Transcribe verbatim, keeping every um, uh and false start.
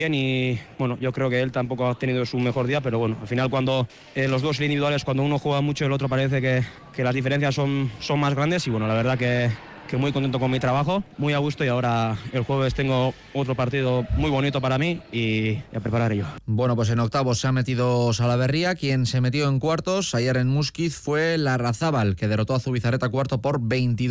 Y bueno, yo creo que él tampoco ha tenido su mejor día, pero bueno, al final cuando eh, los dos individuales, cuando uno juega mucho y el otro parece que, que las diferencias son, son más grandes y bueno, la verdad que, que muy contento con mi trabajo, muy a gusto y ahora el jueves tengo otro partido muy bonito para mí y a preparar ello. Bueno, pues en octavos se ha metido Salaverría, quien se metió en cuartos ayer en Muskiz fue Larrazábal, que derrotó a Zubizarreta cuarto por veintidós.